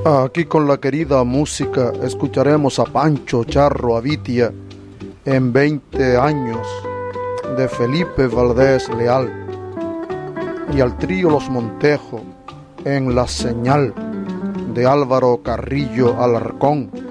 Aquí con la querida música escucharemos a Pancho Charro Avitia en 20 años de Felipe Valdés Leal y al trío Los Montejo en La Señal de Álvaro Carrillo Alarcón.